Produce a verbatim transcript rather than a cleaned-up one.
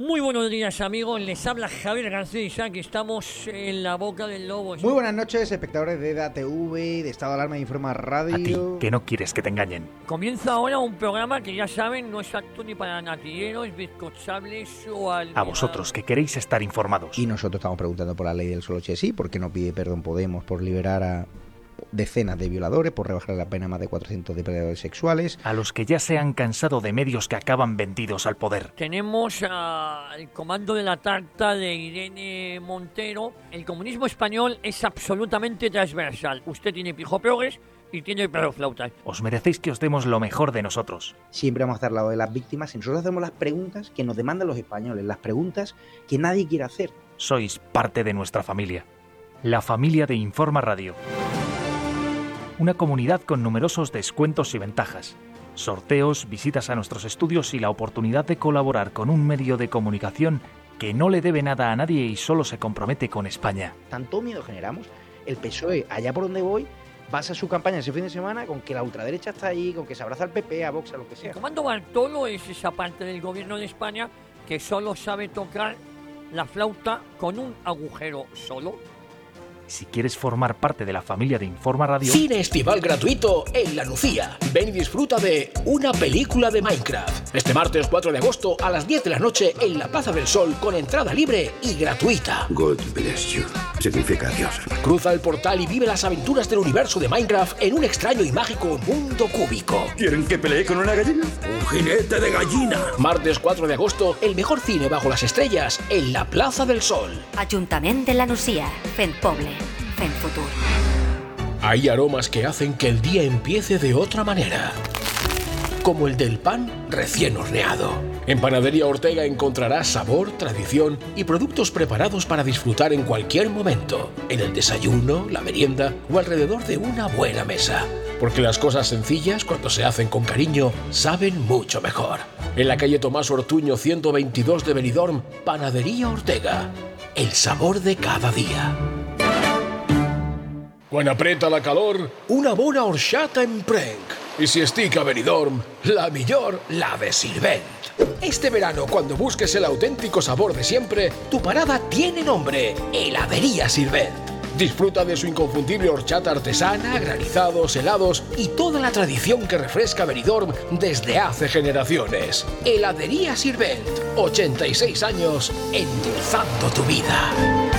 Muy buenos días, amigos. Les habla Javier García, que estamos en la boca del lobo. Muy buenas noches, espectadores de E D A T V, de Estado de Alarma e Informa Radio. A ti, que no quieres que te engañen. Comienza ahora un programa que ya saben no es apto ni para natilleros, bizcochables o al... A vosotros, que queréis estar informados. Y nosotros estamos preguntando por la ley del solo che sí, ¿por qué no pide perdón Podemos por liberar a decenas de violadores, por rebajar la pena a más de cuatrocientos depredadores sexuales? A los que ya se han cansado de medios que acaban vendidos al poder. Tenemos al comando de la tarta de Irene Montero. El comunismo español es absolutamente transversal. Usted tiene pijo progres y tiene perroflautas. Os merecéis que os demos lo mejor de nosotros. Siempre vamos a estar al lado de las víctimas y nosotros hacemos las preguntas que nos demandan los españoles, las preguntas que nadie quiere hacer. Sois parte de nuestra familia. La familia de Informa Radio. Una comunidad con numerosos descuentos y ventajas, sorteos, visitas a nuestros estudios y la oportunidad de colaborar con un medio de comunicación que no le debe nada a nadie y solo se compromete con España. Tanto miedo generamos. El P S O E, allá por donde voy, basa su campaña ese fin de semana con que la ultraderecha está ahí, con que se abraza al P P, a Vox, a lo que sea. El comando Bartolo es esa parte del gobierno de España que solo sabe tocar la flauta con un agujero solo. Si quieres formar parte de la familia de Informa Radio... Cine estival gratuito en La Nucía. Ven y disfruta de una película de Minecraft. Este martes cuatro de agosto a las diez de la noche en la Plaza del Sol con entrada libre y gratuita. God bless you. Significa Dios. Cruza el portal y vive las aventuras del universo de Minecraft en un extraño y mágico mundo cúbico. ¿Quieren que pelee con una gallina? ¡Un jinete de gallina! Martes cuatro de agosto, el mejor cine bajo las estrellas en la Plaza del Sol. Ajuntament de La Nucía, fent poble, fent futur. Hay aromas que hacen que el día empiece de otra manera. Como el del pan recién horneado. En Panadería Ortega encontrarás sabor, tradición y productos preparados para disfrutar en cualquier momento. En el desayuno, la merienda o alrededor de una buena mesa. Porque las cosas sencillas, cuando se hacen con cariño, saben mucho mejor. En la calle Tomás Ortuño ciento veintidós de Benidorm, Panadería Ortega. El sabor de cada día. Quan aprieta la calor, una bona horchata en prenc. Y si estica Benidorm, la millor, la de Sirvent. Este verano, cuando busques el auténtico sabor de siempre, tu parada tiene nombre: Heladería Sirvent. Disfruta de su inconfundible horchata artesana, granizados, helados y toda la tradición que refresca Benidorm desde hace generaciones. Heladería Sirvent, ochenta y seis años endulzando tu vida.